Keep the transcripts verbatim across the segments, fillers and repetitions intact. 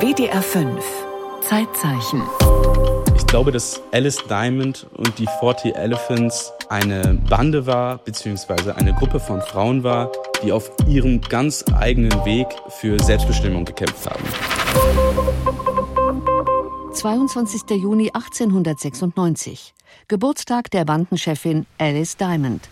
W D R fünf Zeitzeichen. Ich glaube, dass Alice Diamond und die vierzig Elephants eine Bande war, beziehungsweise eine Gruppe von Frauen war, die auf ihrem ganz eigenen Weg für Selbstbestimmung gekämpft haben. zweiundzwanzigster Juni achtzehnhundertsechsundneunzig. Geburtstag der Bandenchefin Alice Diamond.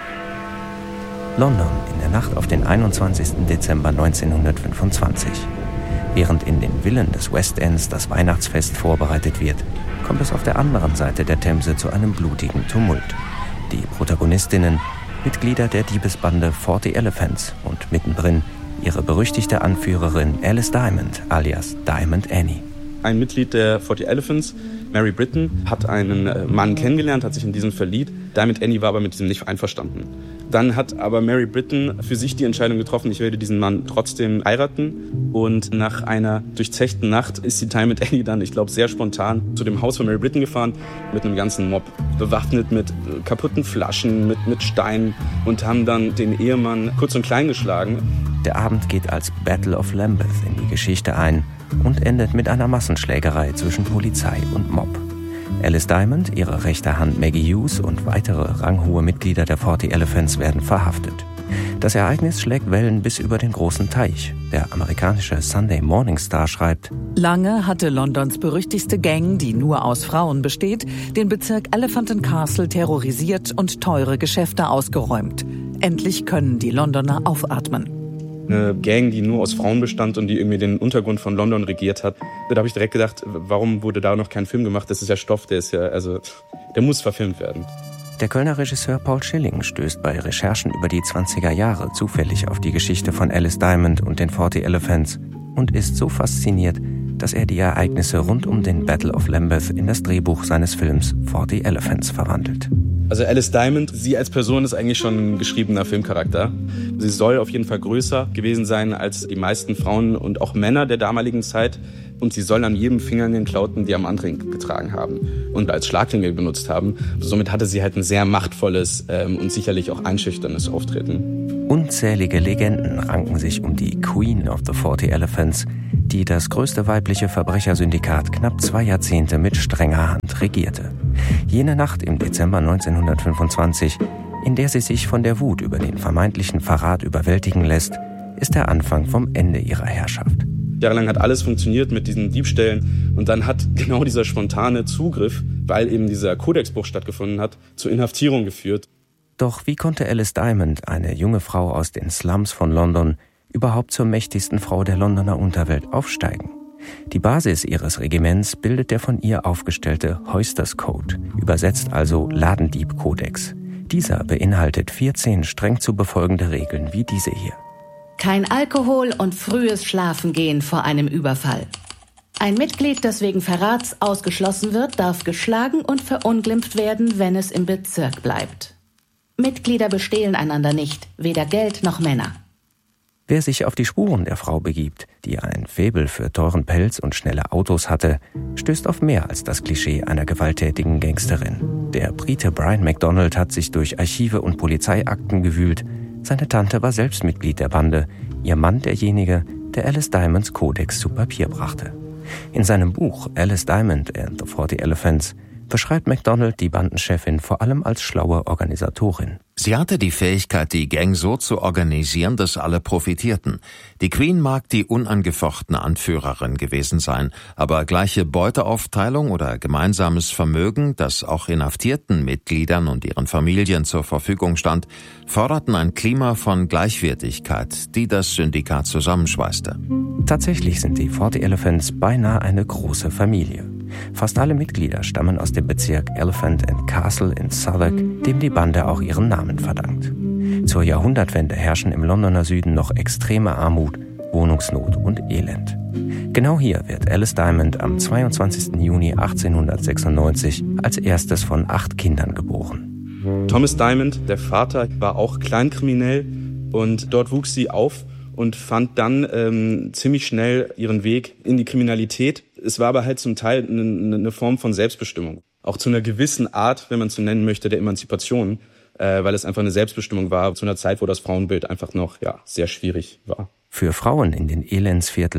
London in der Nacht auf den einundzwanzigsten Dezember neunzehnhundertfünfundzwanzig. Während in den Villen des West Ends das Weihnachtsfest vorbereitet wird, kommt es auf der anderen Seite der Themse zu einem blutigen Tumult. Die Protagonistinnen, Mitglieder der Diebesbande vierzig Elephants und mittendrin ihre berüchtigte Anführerin Alice Diamond alias Diamond Annie. Ein Mitglied der vierzig Elephants, Mary Britton, hat einen Mann kennengelernt, hat sich in diesen verliebt. Diamond Annie war aber mit diesem nicht einverstanden. Dann hat aber Mary Britton für sich die Entscheidung getroffen, ich werde diesen Mann trotzdem heiraten. Und nach einer durchzechten Nacht ist die Diamond Annie dann, ich glaube, sehr spontan zu dem Haus von Mary Britton gefahren, mit einem ganzen Mob, bewaffnet mit kaputten Flaschen, mit, mit Steinen und haben dann den Ehemann kurz und klein geschlagen. Der Abend geht als Battle of Lambeth in die Geschichte ein und endet mit einer Massenschlägerei zwischen Polizei und Mob. Alice Diamond, ihre rechte Hand Maggie Hughes und weitere ranghohe Mitglieder der vierzig Elephants werden verhaftet. Das Ereignis schlägt Wellen bis über den großen Teich. Der amerikanische Sunday Morning Star schreibt: Lange hatte Londons berüchtigste Gang, die nur aus Frauen besteht, den Bezirk Elephant and Castle terrorisiert und teure Geschäfte ausgeräumt. Endlich können die Londoner aufatmen. Eine Gang, die nur aus Frauen bestand und die irgendwie den Untergrund von London regiert hat. Da habe ich direkt gedacht, warum wurde da noch kein Film gemacht? Das ist ja Stoff, der ist ja, also, der muss verfilmt werden. Der Kölner Regisseur Paul Schilling stößt bei Recherchen über die zwanziger Jahre zufällig auf die Geschichte von Alice Diamond und den vierzig Elephants und ist so fasziniert, dass er die Ereignisse rund um den Battle of Lambeth in das Drehbuch seines Films vierzig Elephants verwandelt. Also Alice Diamond, sie als Person ist eigentlich schon ein geschriebener Filmcharakter. Sie soll auf jeden Fall größer gewesen sein als die meisten Frauen und auch Männer der damaligen Zeit. Und sie soll an jedem Finger den Klauten Diamantring getragen haben und als Schlagringe benutzt haben. Somit hatte sie halt ein sehr machtvolles ähm, und sicherlich auch einschüchterndes Auftreten. Unzählige Legenden ranken sich um die Queen of the vierzig Elephants, die das größte weibliche Verbrechersyndikat knapp zwei Jahrzehnte mit strenger Hand regierte. Jene Nacht im Dezember neunzehnhundertfünfundzwanzig, in der sie sich von der Wut über den vermeintlichen Verrat überwältigen lässt, ist der Anfang vom Ende ihrer Herrschaft. Jahrelang hat alles funktioniert mit diesen Diebstählen und dann hat genau dieser spontane Zugriff, weil eben dieser Kodexbruch stattgefunden hat, zur Inhaftierung geführt. Doch wie konnte Alice Diamond, eine junge Frau aus den Slums von London, überhaupt zur mächtigsten Frau der Londoner Unterwelt aufsteigen? Die Basis ihres Regiments bildet der von ihr aufgestellte Heusters Code, übersetzt also Ladendieb-Kodex. Dieser beinhaltet vierzehn streng zu befolgende Regeln wie diese hier. Kein Alkohol und frühes Schlafengehen vor einem Überfall. Ein Mitglied, das wegen Verrats ausgeschlossen wird, darf geschlagen und verunglimpft werden, wenn es im Bezirk bleibt. Mitglieder bestehlen einander nicht, weder Geld noch Männer. Wer sich auf die Spuren der Frau begibt, die ein Faible für teuren Pelz und schnelle Autos hatte, stößt auf mehr als das Klischee einer gewalttätigen Gangsterin. Der Brite Brian MacDonald hat sich durch Archive und Polizeiakten gewühlt. Seine Tante war selbst Mitglied der Bande, ihr Mann derjenige, der Alice Diamonds Kodex zu Papier brachte. In seinem Buch Alice Diamond and the vierzig Elephants beschreibt MacDonald die Bandenchefin vor allem als schlaue Organisatorin. Sie hatte die Fähigkeit, die Gang so zu organisieren, dass alle profitierten. Die Queen mag die unangefochtene Anführerin gewesen sein, aber gleiche Beuteaufteilung oder gemeinsames Vermögen, das auch inhaftierten Mitgliedern und ihren Familien zur Verfügung stand, forderten ein Klima von Gleichwertigkeit, die das Syndikat zusammenschweißte. Tatsächlich sind die vierzig Elephants beinahe eine große Familie. Fast alle Mitglieder stammen aus dem Bezirk Elephant and Castle in Southwark, dem die Bande auch ihren Namen verdankt. Zur Jahrhundertwende herrschen im Londoner Süden noch extreme Armut, Wohnungsnot und Elend. Genau hier wird Alice Diamond am zweiundzwanzigsten Juni achtzehnhundertsechsundneunzig als erstes von acht Kindern geboren. Thomas Diamond, der Vater, war auch kleinkriminell und dort wuchs sie auf und fand dann ähm, ziemlich schnell ihren Weg in die Kriminalität. Es war aber halt zum Teil eine, eine Form von Selbstbestimmung. Auch zu einer gewissen Art, wenn man es so nennen möchte, der Emanzipation, äh, weil es einfach eine Selbstbestimmung war, zu einer Zeit, wo das Frauenbild einfach noch ja sehr schwierig war. Für Frauen in den Elendsvierteln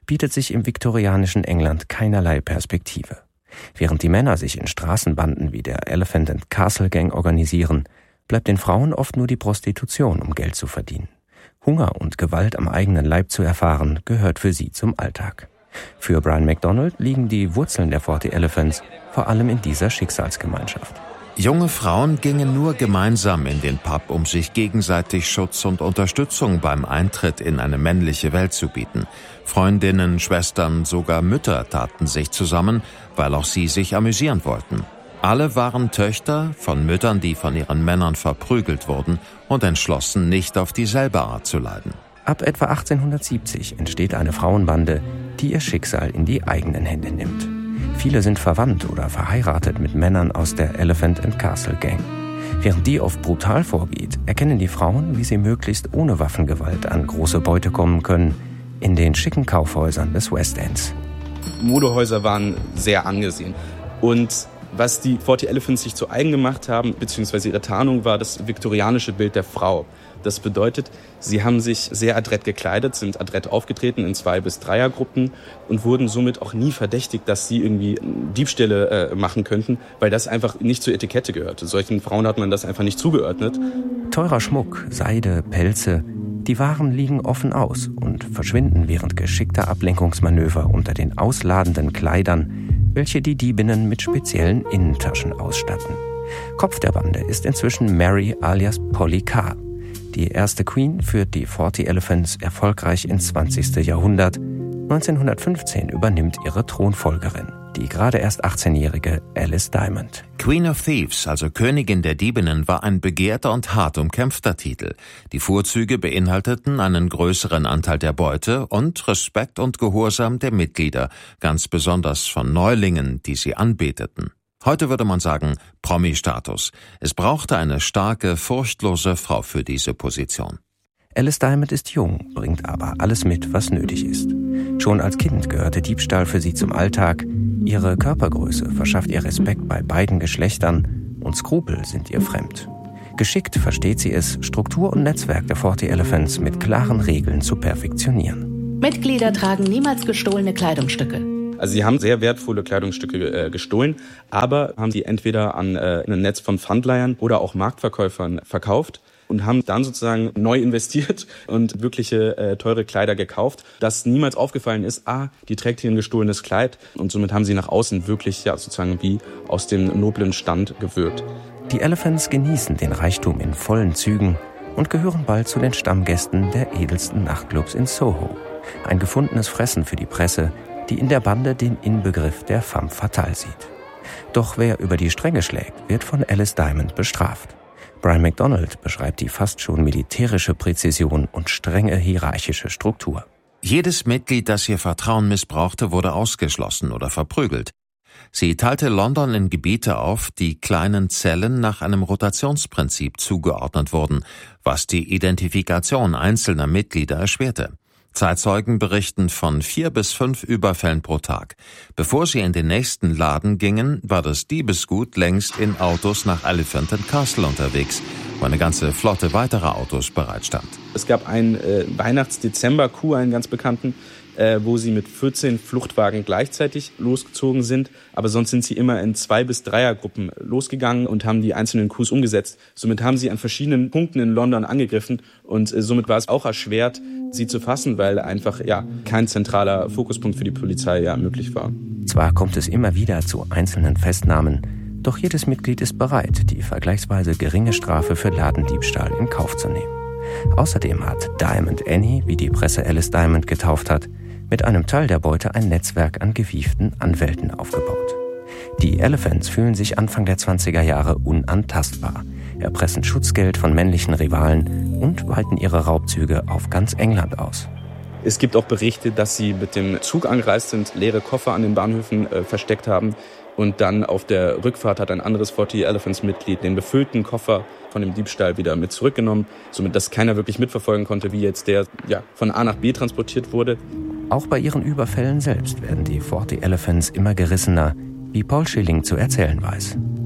bietet sich im viktorianischen England keinerlei Perspektive. Während die Männer sich in Straßenbanden wie der Elephant and Castle Gang organisieren, bleibt den Frauen oft nur die Prostitution, um Geld zu verdienen. Hunger und Gewalt am eigenen Leib zu erfahren, gehört für sie zum Alltag. Für Brian McDonald liegen die Wurzeln der Forty Elephants vor allem in dieser Schicksalsgemeinschaft. Junge Frauen gingen nur gemeinsam in den Pub, um sich gegenseitig Schutz und Unterstützung beim Eintritt in eine männliche Welt zu bieten. Freundinnen, Schwestern, sogar Mütter taten sich zusammen, weil auch sie sich amüsieren wollten. Alle waren Töchter von Müttern, die von ihren Männern verprügelt wurden und entschlossen, nicht auf dieselbe Art zu leiden. Ab etwa achtzehnhundertsiebzig entsteht eine Frauenbande, die ihr Schicksal in die eigenen Hände nimmt. Viele sind verwandt oder verheiratet mit Männern aus der Elephant and Castle Gang. Während die oft brutal vorgeht, erkennen die Frauen, wie sie möglichst ohne Waffengewalt an große Beute kommen können, in den schicken Kaufhäusern des West Ends. Modehäuser waren sehr angesehen. Und was die Forty Elephants sich zu eigen gemacht haben, beziehungsweise ihre Tarnung, war das viktorianische Bild der Frau. Das bedeutet, sie haben sich sehr adrett gekleidet, sind adrett aufgetreten in Zwei- bis Dreiergruppen und wurden somit auch nie verdächtigt, dass sie irgendwie Diebstähle äh, machen könnten, weil das einfach nicht zur Etikette gehörte. Solchen Frauen hat man das einfach nicht zugeordnet. Teurer Schmuck, Seide, Pelze, die Waren liegen offen aus und verschwinden während geschickter Ablenkungsmanöver unter den ausladenden Kleidern, welche die Diebinnen mit speziellen Innentaschen ausstatten. Kopf der Bande ist inzwischen Mary alias Polly Carr. Die erste Queen führt die Forty Elephants erfolgreich ins zwanzigste Jahrhundert. neunzehnhundertfünfzehn übernimmt ihre Thronfolgerin, die gerade erst achtzehnjährige Alice Diamond. Queen of Thieves, also Königin der Diebinnen, war ein begehrter und hart umkämpfter Titel. Die Vorzüge beinhalteten einen größeren Anteil der Beute und Respekt und Gehorsam der Mitglieder, ganz besonders von Neulingen, die sie anbeteten. Heute würde man sagen Promi-Status. Es brauchte eine starke, furchtlose Frau für diese Position. Alice Diamond ist jung, bringt aber alles mit, was nötig ist. Schon als Kind gehörte Diebstahl für sie zum Alltag. Ihre Körpergröße verschafft ihr Respekt bei beiden Geschlechtern und Skrupel sind ihr fremd. Geschickt versteht sie es, Struktur und Netzwerk der Forty Elephants mit klaren Regeln zu perfektionieren. Mitglieder tragen niemals gestohlene Kleidungsstücke. Also sie haben sehr wertvolle Kleidungsstücke äh, gestohlen, aber haben sie entweder an äh, ein Netz von Pfandleihern oder auch Marktverkäufern verkauft und haben dann sozusagen neu investiert und wirkliche äh, teure Kleider gekauft, dass niemals aufgefallen ist, ah, die trägt hier ein gestohlenes Kleid, und somit haben sie nach außen wirklich ja sozusagen wie aus dem noblen Stand gewirkt. Die Elephants genießen den Reichtum in vollen Zügen und gehören bald zu den Stammgästen der edelsten Nachtclubs in Soho. Ein gefundenes Fressen für die Presse, die in der Bande den Inbegriff der femme fatale sieht. Doch wer über die Stränge schlägt, wird von Alice Diamond bestraft. Brian McDonald beschreibt die fast schon militärische Präzision und strenge hierarchische Struktur. Jedes Mitglied, das ihr Vertrauen missbrauchte, wurde ausgeschlossen oder verprügelt. Sie teilte London in Gebiete auf, die kleinen Zellen nach einem Rotationsprinzip zugeordnet wurden, was die Identifikation einzelner Mitglieder erschwerte. Zeitzeugen berichten von vier bis fünf Überfällen pro Tag. Bevor sie in den nächsten Laden gingen, war das Diebesgut längst in Autos nach Elephant and Castle unterwegs, wo eine ganze Flotte weiterer Autos bereitstand. Es gab einen äh, Weihnachts-Dezember-Coup, einen ganz bekannten, äh, wo sie mit vierzehn Fluchtwagen gleichzeitig losgezogen sind. Aber sonst sind sie immer in Zwei- bis Dreiergruppen losgegangen und haben die einzelnen Coups umgesetzt. Somit haben sie an verschiedenen Punkten in London angegriffen und äh, somit war es auch erschwert, sie zu fassen, weil einfach ja kein zentraler Fokuspunkt für die Polizei ja möglich war. Zwar kommt es immer wieder zu einzelnen Festnahmen, doch jedes Mitglied ist bereit, die vergleichsweise geringe Strafe für Ladendiebstahl in Kauf zu nehmen. Außerdem hat Diamond Annie, wie die Presse Alice Diamond getauft hat, mit einem Teil der Beute ein Netzwerk an gewieften Anwälten aufgebaut. Die Elephants fühlen sich Anfang der zwanziger Jahre unantastbar, erpressen Schutzgeld von männlichen Rivalen und weiten ihre Raubzüge auf ganz England aus. Es gibt auch Berichte, dass sie mit dem Zug angereist sind, leere Koffer an den Bahnhöfen äh, versteckt haben und dann auf der Rückfahrt hat ein anderes Forty Elephants-Mitglied den befüllten Koffer von dem Diebstahl wieder mit zurückgenommen, somit dass keiner wirklich mitverfolgen konnte, wie jetzt der ja, von A nach B transportiert wurde. Auch bei ihren Überfällen selbst werden die Forty Elephants immer gerissener, wie Paul Schilling zu erzählen weiß.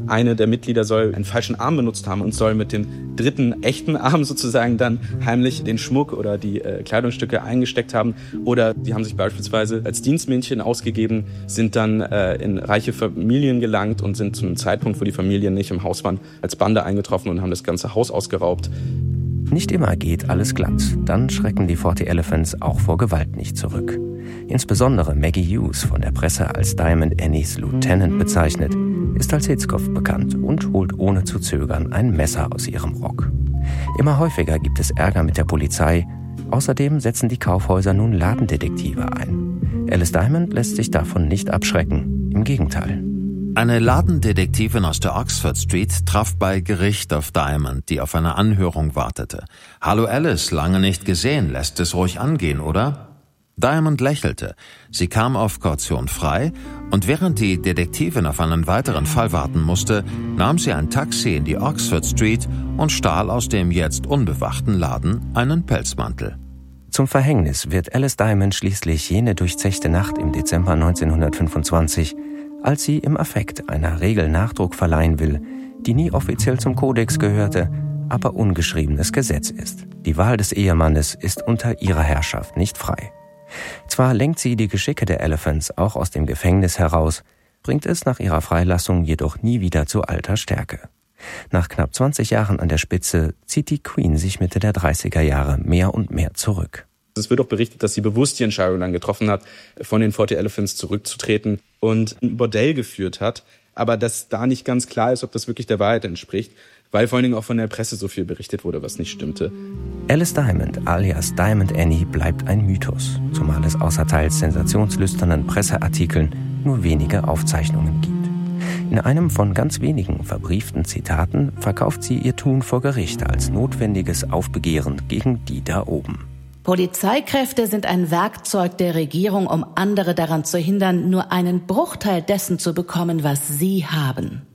Eine der Mitglieder soll einen falschen Arm benutzt haben und soll mit dem dritten echten Arm sozusagen dann heimlich den Schmuck oder die äh, Kleidungsstücke eingesteckt haben. Oder die haben sich beispielsweise als Dienstmädchen ausgegeben, sind dann äh, in reiche Familien gelangt und sind zu einem Zeitpunkt, wo die Familien nicht im Haus waren, als Bande eingetroffen und haben das ganze Haus ausgeraubt. Nicht immer geht alles glatt. Dann schrecken die Forty Elephants auch vor Gewalt nicht zurück. Insbesondere Maggie Hughes, von der Presse als Diamond Annies Lieutenant bezeichnet, ist als Hitzkopf bekannt und holt ohne zu zögern ein Messer aus ihrem Rock. Immer häufiger gibt es Ärger mit der Polizei. Außerdem setzen die Kaufhäuser nun Ladendetektive ein. Alice Diamond lässt sich davon nicht abschrecken. Im Gegenteil. Eine Ladendetektivin aus der Oxford Street traf bei Gericht auf Diamond, die auf eine Anhörung wartete. »Hallo Alice, lange nicht gesehen, lässt es ruhig angehen, oder?« Diamond lächelte. Sie kam auf Kaution frei und während die Detektivin auf einen weiteren Fall warten musste, nahm sie ein Taxi in die Oxford Street und stahl aus dem jetzt unbewachten Laden einen Pelzmantel. Zum Verhängnis wird Alice Diamond schließlich jene durchzechte Nacht im Dezember neunzehnhundertfünfundzwanzig, als sie im Affekt einer Regel Nachdruck verleihen will, die nie offiziell zum Kodex gehörte, aber ungeschriebenes Gesetz ist. Die Wahl des Ehemannes ist unter ihrer Herrschaft nicht frei. Zwar lenkt sie die Geschicke der Elephants auch aus dem Gefängnis heraus, bringt es nach ihrer Freilassung jedoch nie wieder zu alter Stärke. Nach knapp zwanzig Jahren an der Spitze zieht die Queen sich Mitte der dreißiger Jahre mehr und mehr zurück. Es wird auch berichtet, dass sie bewusst die Entscheidung dann getroffen hat, von den Forty Elephants zurückzutreten und ein Bordell geführt hat, aber dass da nicht ganz klar ist, ob das wirklich der Wahrheit entspricht, weil vor allen Dingen auch von der Presse so viel berichtet wurde, was nicht stimmte. Alice Diamond alias Diamond Annie bleibt ein Mythos, zumal es außer teils sensationslüsternen Presseartikeln nur wenige Aufzeichnungen gibt. In einem von ganz wenigen verbrieften Zitaten verkauft sie ihr Tun vor Gericht als notwendiges Aufbegehren gegen die da oben. Polizeikräfte sind ein Werkzeug der Regierung, um andere daran zu hindern, nur einen Bruchteil dessen zu bekommen, was sie haben.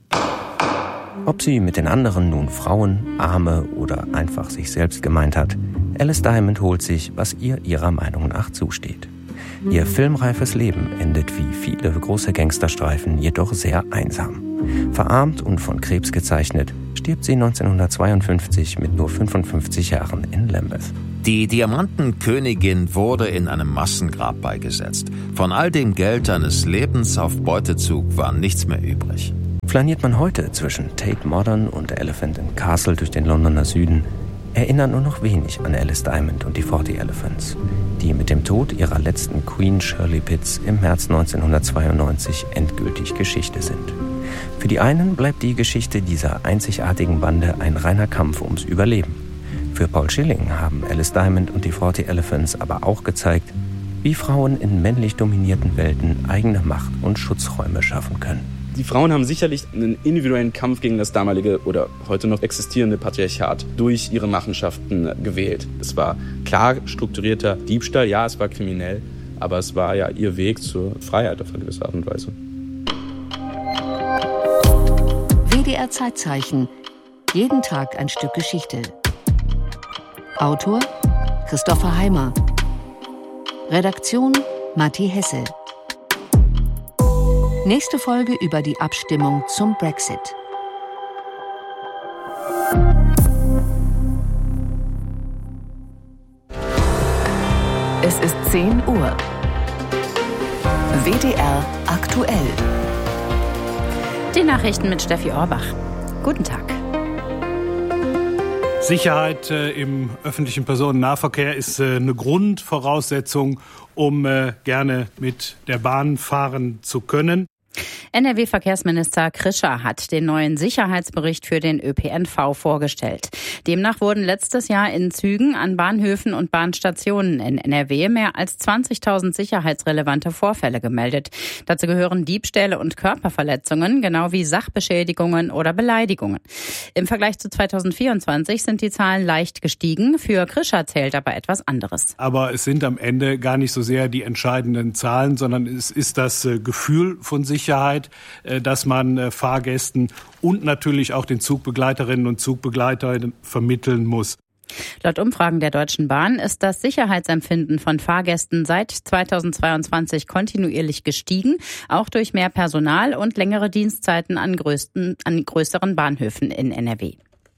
Ob sie mit den anderen nun Frauen, Arme oder einfach sich selbst gemeint hat, Alice Diamond holt sich, was ihr ihrer Meinung nach zusteht. Ihr filmreifes Leben endet wie viele große Gangsterstreifen jedoch sehr einsam. Verarmt und von Krebs gezeichnet, stirbt sie neunzehnhundertzweiundfünfzig mit nur fünfundfünfzig Jahren in Lambeth. Die Diamantenkönigin wurde in einem Massengrab beigesetzt. Von all dem Geld eines Lebens auf Beutezug war nichts mehr übrig. Flaniert man heute zwischen Tate Modern und Elephant and Castle durch den Londoner Süden, erinnert nur noch wenig an Alice Diamond und die Forty Elephants, die mit dem Tod ihrer letzten Queen Shirley Pitts im März neunzehnhundertzweiundneunzig endgültig Geschichte sind. Für die einen bleibt die Geschichte dieser einzigartigen Bande ein reiner Kampf ums Überleben. Für Paul Schilling haben Alice Diamond und die Forty Elephants aber auch gezeigt, wie Frauen in männlich dominierten Welten eigene Macht und Schutzräume schaffen können. Die Frauen haben sicherlich einen individuellen Kampf gegen das damalige oder heute noch existierende Patriarchat durch ihre Machenschaften gewählt. Es war klar strukturierter Diebstahl, ja, es war kriminell, aber es war ja ihr Weg zur Freiheit auf eine gewisse Art und Weise. W D R Zeitzeichen. Jeden Tag ein Stück Geschichte. Autor Christopher Heimer. Redaktion Matti Hesse. Nächste Folge über die Abstimmung zum Brexit. Es ist zehn Uhr. W D R aktuell. Die Nachrichten mit Steffi Orbach. Guten Tag. Sicherheit äh, im öffentlichen Personennahverkehr ist äh, eine Grundvoraussetzung, um äh, gerne mit der Bahn fahren zu können. N R W-Verkehrsminister Krischer hat den neuen Sicherheitsbericht für den Ö P N V vorgestellt. Demnach wurden letztes Jahr in Zügen, an Bahnhöfen und Bahnstationen in N R W mehr als zwanzigtausend sicherheitsrelevante Vorfälle gemeldet. Dazu gehören Diebstähle und Körperverletzungen, genau wie Sachbeschädigungen oder Beleidigungen. Im Vergleich zu zweitausendvierundzwanzig sind die Zahlen leicht gestiegen. Für Krischer zählt aber etwas anderes. Aber es sind am Ende gar nicht so sehr die entscheidenden Zahlen, sondern es ist das äh, Gefühl von Sicherheit, dass man Fahrgästen und natürlich auch den Zugbegleiterinnen und Zugbegleitern vermitteln muss. Laut Umfragen der Deutschen Bahn ist das Sicherheitsempfinden von Fahrgästen seit zweitausendzweiundzwanzig kontinuierlich gestiegen, auch durch mehr Personal und längere Dienstzeiten an, größten, an größeren Bahnhöfen in N R W.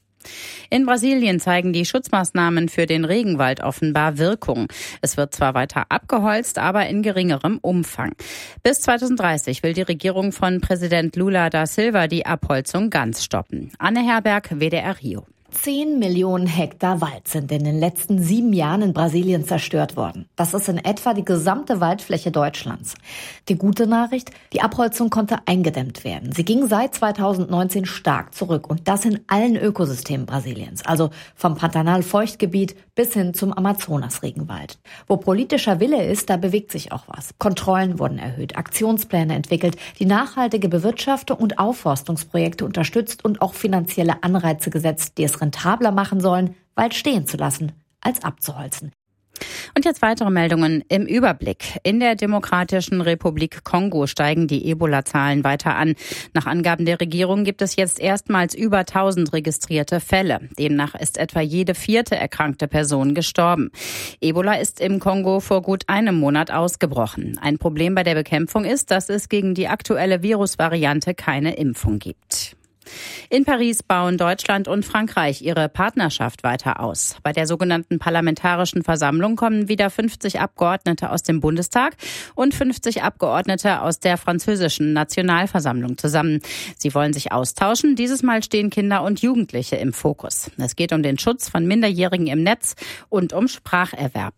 In Brasilien zeigen die Schutzmaßnahmen für den Regenwald offenbar Wirkung. Es wird zwar weiter abgeholzt, aber in geringerem Umfang. Bis zweitausenddreißig will die Regierung von Präsident Lula da Silva die Abholzung ganz stoppen. Anne Herberg, W D R Rio. Zehn Millionen Hektar Wald sind in den letzten sieben Jahren in Brasilien zerstört worden. Das ist in etwa die gesamte Waldfläche Deutschlands. Die gute Nachricht, die Abholzung konnte eingedämmt werden. Sie ging seit zweitausendneunzehn stark zurück und das in allen Ökosystemen Brasiliens, also vom Pantanal-Feuchtgebiet bis hin zum Amazonas-Regenwald. Wo politischer Wille ist, da bewegt sich auch was. Kontrollen wurden erhöht, Aktionspläne entwickelt, die nachhaltige Bewirtschaftung und Aufforstungsprojekte unterstützt und auch finanzielle Anreize gesetzt, die es rentabler machen sollen, Wald stehen zu lassen, als abzuholzen. Und jetzt weitere Meldungen im Überblick. In der Demokratischen Republik Kongo steigen die Ebola-Zahlen weiter an. Nach Angaben der Regierung gibt es jetzt erstmals über tausend registrierte Fälle. Demnach ist etwa jede vierte erkrankte Person gestorben. Ebola ist im Kongo vor gut einem Monat ausgebrochen. Ein Problem bei der Bekämpfung ist, dass es gegen die aktuelle Virusvariante keine Impfung gibt. In Paris bauen Deutschland und Frankreich ihre Partnerschaft weiter aus. Bei der sogenannten Parlamentarischen Versammlung kommen wieder fünfzig Abgeordnete aus dem Bundestag und fünfzig Abgeordnete aus der französischen Nationalversammlung zusammen. Sie wollen sich austauschen. Dieses Mal stehen Kinder und Jugendliche im Fokus. Es geht um den Schutz von Minderjährigen im Netz und um Spracherwerb.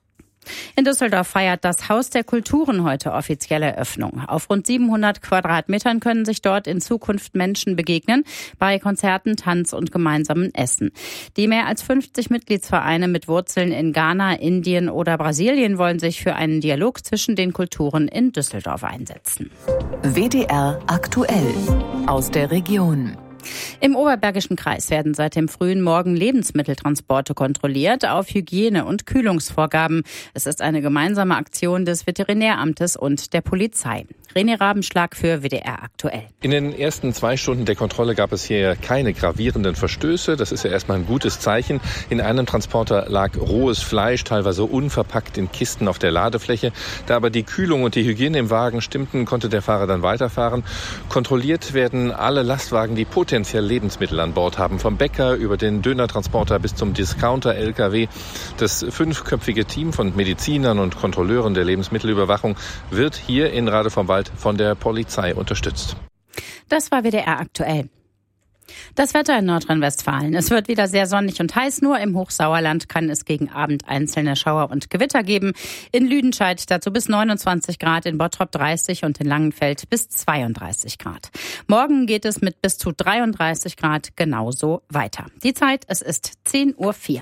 In Düsseldorf feiert das Haus der Kulturen heute offizielle Eröffnung. Auf rund siebenhundert Quadratmetern können sich dort in Zukunft Menschen begegnen, bei Konzerten, Tanz und gemeinsamen Essen. Die mehr als fünfzig Mitgliedsvereine mit Wurzeln in Ghana, Indien oder Brasilien wollen sich für einen Dialog zwischen den Kulturen in Düsseldorf einsetzen. W D R aktuell aus der Region. Im Oberbergischen Kreis werden seit dem frühen Morgen Lebensmitteltransporte kontrolliert auf Hygiene- und Kühlungsvorgaben. Es ist eine gemeinsame Aktion des Veterinäramtes und der Polizei. René Rabenschlag für W D R aktuell. In den ersten zwei Stunden der Kontrolle gab es hier keine gravierenden Verstöße. Das ist ja erstmal ein gutes Zeichen. In einem Transporter lag rohes Fleisch, teilweise unverpackt in Kisten auf der Ladefläche. Da aber die Kühlung und die Hygiene im Wagen stimmten, konnte der Fahrer dann weiterfahren. Kontrolliert werden alle Lastwagen, die potenziell Lebensmittel an Bord haben. Vom Bäcker über den Dönertransporter bis zum Discounter-L K W. Das fünfköpfige Team von Medizinern und Kontrolleuren der Lebensmittelüberwachung wird hier in Rade vom Wald von der Polizei unterstützt. Das war W D R aktuell. Das Wetter in Nordrhein-Westfalen. Es wird wieder sehr sonnig und heiß. Nur im Hochsauerland kann es gegen Abend einzelne Schauer und Gewitter geben. In Lüdenscheid dazu bis neunundzwanzig Grad, in Bottrop dreißig und in Langenfeld bis zweiunddreißig Grad. Morgen geht es mit bis zu dreiunddreißig Grad genauso weiter. Die Zeit, es ist zehn Uhr vier.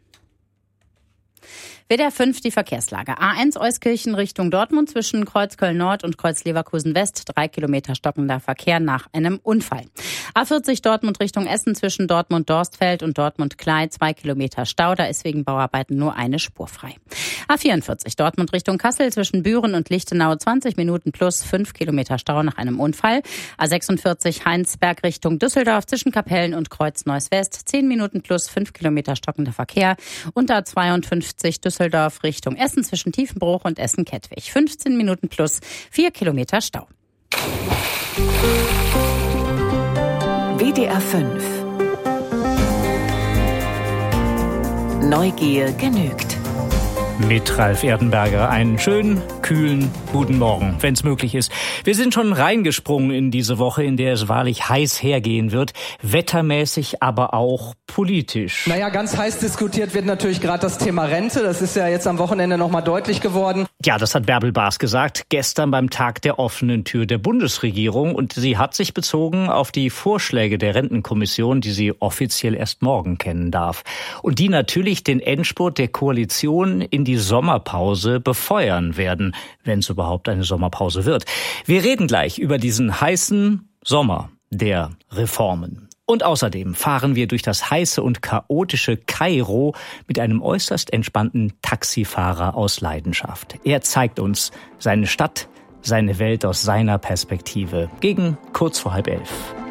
W D R fünf die Verkehrslage. A eins Euskirchen Richtung Dortmund zwischen Kreuzköln Nord und Kreuz Leverkusen West. Drei Kilometer stockender Verkehr nach einem Unfall. A vierzig Dortmund Richtung Essen zwischen Dortmund-Dorstfeld und Dortmund-Klei. Zwei Kilometer Stau. Da ist wegen Bauarbeiten nur eine Spur frei. A vierundvierzig Dortmund Richtung Kassel zwischen Büren und Lichtenau. zwanzig Minuten plus fünf Kilometer Stau nach einem Unfall. A sechsundvierzig Heinsberg Richtung Düsseldorf zwischen Kapellen und Kreuz Neuss West. zehn Minuten plus fünf Kilometer stockender Verkehr. Und A zweiundfünfzig Düsseldorf Richtung Essen zwischen Tiefenbruch und Essen-Kettwig. fünfzehn Minuten plus vier Kilometer Stau. W D R fünf. Neugier genügt. Mit Ralf Erdenberger einen schönen, kühlen, guten Morgen, wenn es möglich ist. Wir sind schon reingesprungen in diese Woche, in der es wahrlich heiß hergehen wird, wettermäßig, aber auch politisch. Naja, ganz heiß diskutiert wird natürlich gerade das Thema Rente. Das ist ja jetzt am Wochenende nochmal deutlich geworden. Ja, das hat Bärbel Baas gesagt, gestern beim Tag der offenen Tür der Bundesregierung. Und sie hat sich bezogen auf die Vorschläge der Rentenkommission, die sie offiziell erst morgen kennen darf. Und die natürlich den Endspurt der Koalition in die Sommerpause befeuern werden, wenn es überhaupt eine Sommerpause wird. Wir reden gleich über diesen heißen Sommer der Reformen. Und außerdem fahren wir durch das heiße und chaotische Kairo mit einem äußerst entspannten Taxifahrer aus Leidenschaft. Er zeigt uns seine Stadt, seine Welt aus seiner Perspektive. Gegen kurz vor halb elf.